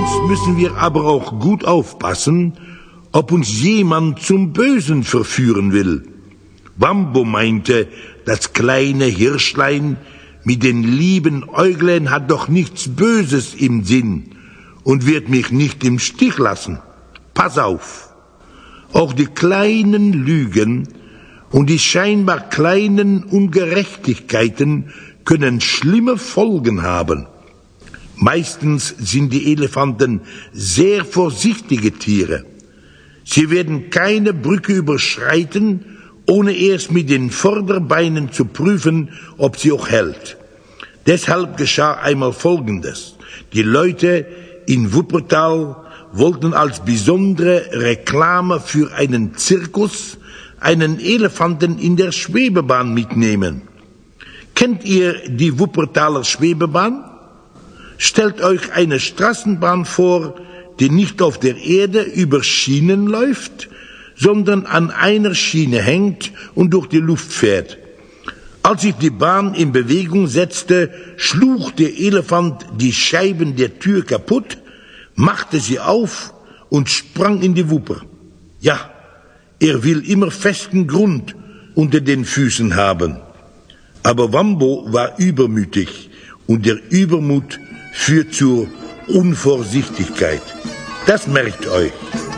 Sonst müssen wir aber auch gut aufpassen, ob uns jemand zum Bösen verführen will. Wambo meinte, das kleine Hirschlein mit den lieben Äuglein hat doch nichts Böses im Sinn und wird mich nicht im Stich lassen. Pass auf! Auch die kleinen Lügen und die scheinbar kleinen Ungerechtigkeiten können schlimme Folgen haben. Meistens sind die Elefanten sehr vorsichtige Tiere. Sie werden keine Brücke überschreiten, ohne erst mit den Vorderbeinen zu prüfen, ob sie auch hält. Deshalb geschah einmal Folgendes. Die Leute in Wuppertal wollten als besondere Reklame für einen Zirkus einen Elefanten in der Schwebebahn mitnehmen. Kennt ihr die Wuppertaler Schwebebahn? Stellt euch eine Straßenbahn vor, die nicht auf der Erde über Schienen läuft, sondern an einer Schiene hängt und durch die Luft fährt. Als sich die Bahn in Bewegung setzte, schlug der Elefant die Scheiben der Tür kaputt, machte sie auf und sprang in die Wupper. Ja, er will immer festen Grund unter den Füßen haben. Aber Wambo war übermütig und der Übermut führt zur Unvorsichtigkeit. Das merkt euch.